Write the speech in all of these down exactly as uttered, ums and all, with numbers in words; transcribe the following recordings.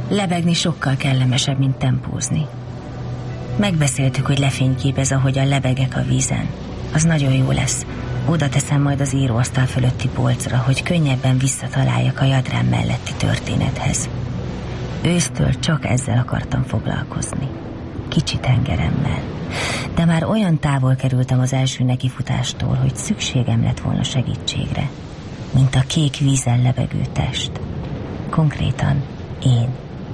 Lebegni sokkal kellemesebb, mint tempózni. Megbeszéltük, hogy lefényképez, ahogyan lebegek a vízen. Az nagyon jó lesz. Oda teszem majd az íróasztal fölötti polcra, hogy könnyebben visszataláljak a Jadrán melletti történethez. Ősztől csak ezzel akartam foglalkozni. Kicsi tengeremmel. De már olyan távol kerültem az első nekifutástól, hogy szükségem lett volna segítségre. Mint a kék vízen lebegő test. Konkrétan én.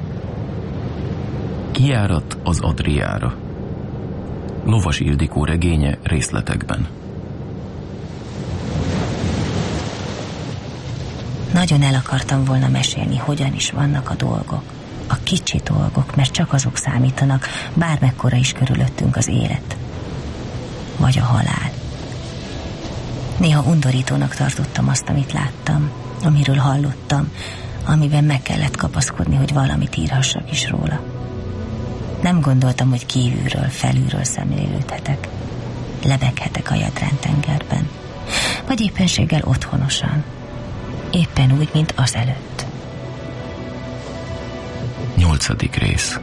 Kijárat az Adriára. Lovas Ildikó regénye részletekben. Nagyon el akartam volna mesélni, hogyan is vannak a dolgok. A kicsi dolgok, mert csak azok számítanak, bármekkora is körülöttünk az élet. Vagy a halál. Néha undorítónak tartottam azt, amit láttam, amiről hallottam, amiben meg kellett kapaszkodni, hogy valamit írhassak is róla. Nem gondoltam, hogy kívülről, felülről szemlélődhetek. Lebeghetek a Jadrán tengerben. Vagy éppenséggel otthonosan. Éppen úgy, mint azelőtt. Nyolcadik rész.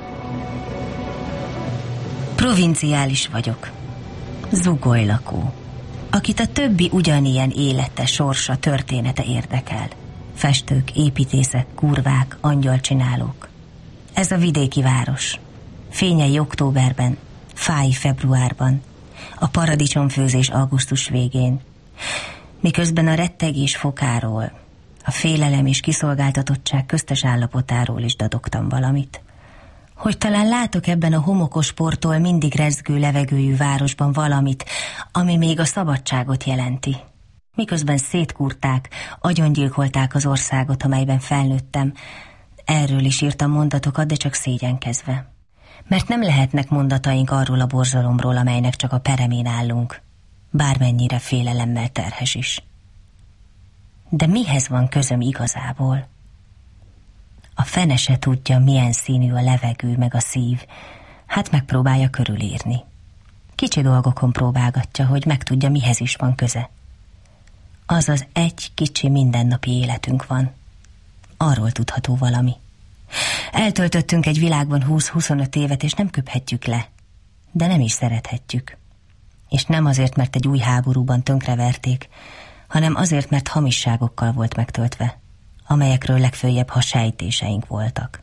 Provinciális vagyok. Zugolylakó. Akit a többi ugyanilyen élete, sorsa, története érdekel. Festők, építészek, kurvák, angyalcsinálók. Ez a vidéki város. Fényei októberben, fái februárban, a paradicsomfőzés augusztus végén. Miközben a rettegés fokáról, a félelem és kiszolgáltatottság köztes állapotáról is dadogtam valamit. Hogy talán látok ebben a homokos portól mindig rezgő levegőjű városban valamit, ami még a szabadságot jelenti. Miközben szétkúrták, agyongyilkolták az országot, amelyben felnőttem, erről is írtam mondatokat, de csak szégyenkezve. Mert nem lehetnek mondataink arról a borzalomról, amelynek csak a peremén állunk, bármennyire félelemmel terhes is. De mihez van közöm igazából? A fene se tudja, milyen színű a levegő meg a szív, hát megpróbálja körülírni. Kicsi dolgokon próbálgatja, hogy megtudja, mihez is van köze. Azaz egy kicsi mindennapi életünk van. Arról tudható valami. Eltöltöttünk egy világban húsz-huszonöt évet, és nem köphetjük le. De nem is szerethetjük. És nem azért, mert egy új háborúban tönkreverték, hanem azért, mert hamisságokkal volt megtöltve, amelyekről legföljebb, ha sejtéseink voltak.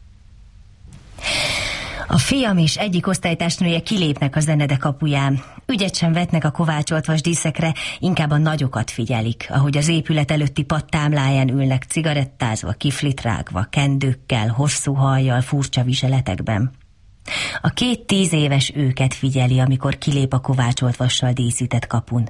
A fiam és egyik osztálytársnője kilépnek a zenede kapuján. Ügyet sem vetnek a kovácsolt vasdíszekre, inkább a nagyokat figyelik, ahogy az épület előtti pad támláján ülnek cigarettázva, kiflit rágva, kendőkkel, hosszú hajjal, furcsa viseletekben. A két tíz éves őket figyeli, amikor kilép a kovácsolt vassal díszített kapun.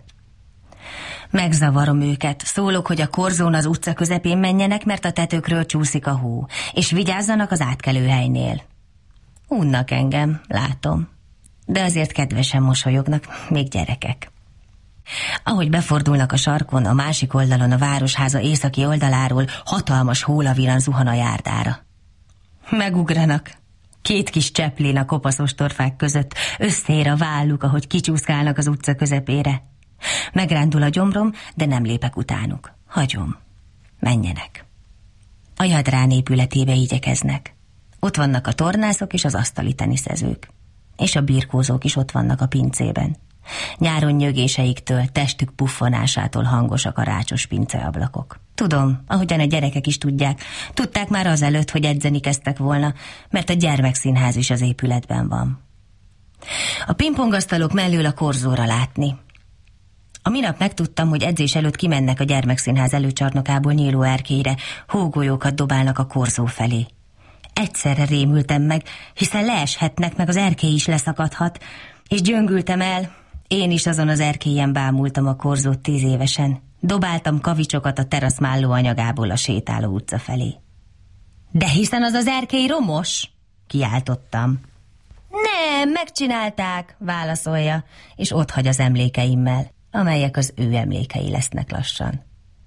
Megzavarom őket, szólok, hogy a korzón az utca közepén menjenek, mert a tetőkről csúszik a hó, és vigyázzanak az átkelőhelynél. Unnak engem, látom, de azért kedvesen mosolyognak, még gyerekek. Ahogy befordulnak a sarkon, a másik oldalon a városháza északi oldaláról hatalmas hólaviran zuhan a járdára. Megugranak. Két kis cseplén a kopaszos torfák között, összeér a válluk, ahogy kicsúszkálnak az utca közepére. Megrándul a gyomrom, de nem lépek utánuk. Hagyom. Menjenek. A Jadrán épületébe igyekeznek. Ott vannak a tornászok és az asztali teniszezők. És a birkózók is ott vannak a pincében. Nyáron nyögéseiktől, testük puffanásától hangosak a rácsos pinceablakok. Tudom, ahogyan a gyerekek is tudják. Tudták már azelőtt, hogy edzeni kezdtek volna, mert a gyermekszínház is az épületben van. A pingpongasztalok mellől a korzóra látni. A minap megtudtam, hogy edzés előtt kimennek a gyermekszínház előcsarnokából nyíló erkélyre, hógolyókat dobálnak a korzó felé. Egyszerre rémültem meg, hiszen leeshetnek, meg az erkély is leszakadhat, és gyöngültem el. Én is azon az erkélyen bámultam a korzót tíz évesen. Dobáltam kavicsokat a teraszmálló anyagából a sétáló utca felé. De hiszen az az erkély romos, kiáltottam. Nem, megcsinálták, válaszolja, és otthagy az emlékeimmel, amelyek az ő emlékei lesznek lassan.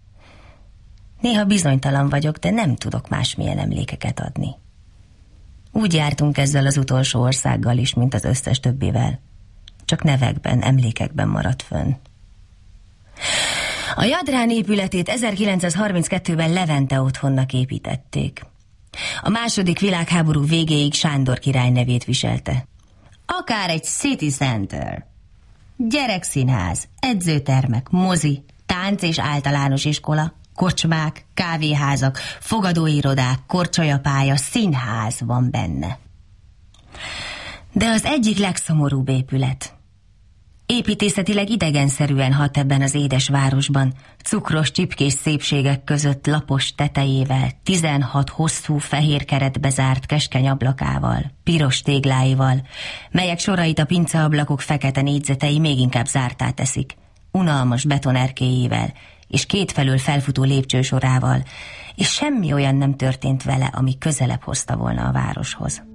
Néha bizonytalan vagyok, de nem tudok másmilyen emlékeket adni. Úgy jártunk ezzel az utolsó országgal is, mint az összes többivel. Csak nevekben, emlékekben maradt fönn. A Jadrán épületét ezerkilencszázharminckettőben Levente otthonnak építették. A második világháború végéig Sándor király nevét viselte. Akár egy City Center, gyerekszínház, edzőtermek, mozi, tánc és általános iskola, kocsmák, kávéházak, fogadóirodák, korcsolyapálya, színház van benne. De az egyik legszomorúbb épület. Építészetileg idegenszerűen hat ebben az édes városban, cukros csipkés szépségek között lapos tetejével, tizenhat hosszú fehér keretbe zárt keskeny ablakával, piros tégláival, melyek sorait a pinceablakok fekete négyzetei még inkább zártá teszik, unalmas betonerkéjével és kétfelől felfutó lépcsősorával, és semmi olyan nem történt vele, ami közelebb hozta volna a városhoz.